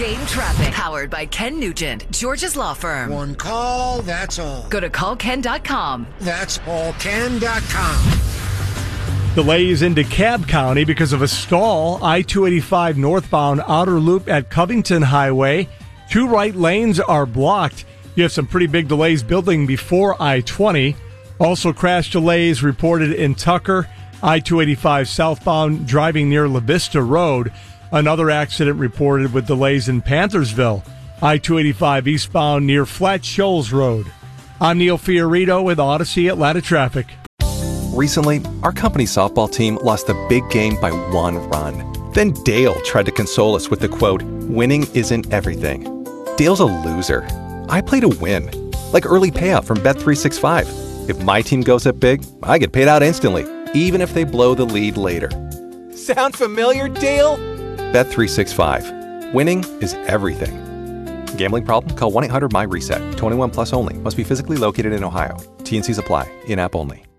Game traffic. Powered by Ken Nugent, George's Law Firm. One call, that's all. Go to callken.com. That's allken.com. Delays into Cobb County because of a stall. I-285 northbound outer loop at Covington Highway. 2 right lanes are blocked. You have some pretty big delays building before I-20. Also crash delays reported in Tucker. I-285 southbound driving near La Vista Road. Another accident reported with delays in Panthersville. I-285 eastbound near Flat Shoals Road. I'm Neil Fiorito with Odyssey Atlanta Traffic. Recently, our company softball team lost the big game by 1 run. Then Dale tried to console us with the quote, "Winning isn't everything." Dale's a loser. I play to win, like early payout from Bet365. If my team goes up big, I get paid out instantly, even if they blow the lead later. Sound familiar, Dale? Bet365. Winning is everything. Gambling problem? Call 1-800-MY-RESET. 21 plus only. Must be physically located in Ohio. T&Cs apply. In-app only.